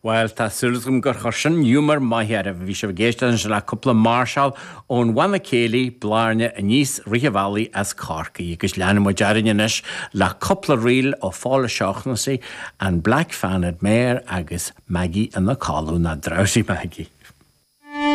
Well, tá sulasgum gur chosin humor maithe a bhí se bhgéistean se le coppla Marshall ón bhainna céalaí bláirne a níos Riamh as Corcaí, agus leanana mo dearanis le coppla riil ó fála seachnasaí an Black Fanad Mayor agus Maggie an na Cáilú na Drowsy Maggie.